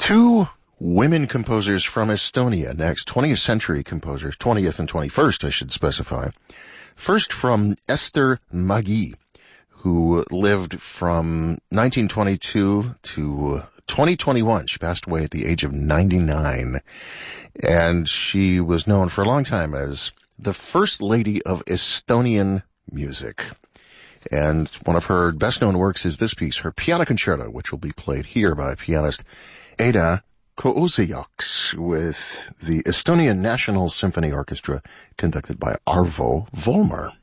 Two women composers from Estonia next, 20th century composers, 20th and 21st, I should specify. First from Ester Mägi, who lived from 1922 to 2021. She passed away at the age of 99. And she was known for a long time as the First Lady of Estonian music. And one of her best-known works is this piece, her piano concerto, which will be played here by pianist Eda Koosejoks with the Estonian National Symphony Orchestra, conducted by Arvo Volmer.